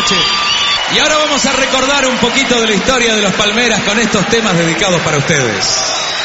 noche. Y ahora vamos a recordar un poquito de la historia de los Palmeras con estos temas dedicados para ustedes.